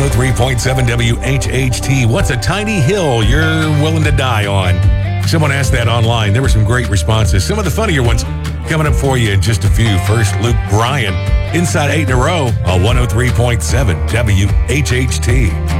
103.7 WHHT. What's a tiny hill you're willing to die on? Someone asked that online. There were some great responses. Some of the funnier ones coming up for you in just a few. First, Luke Bryan, Inside 8 in a Row on 103.7 WHHT.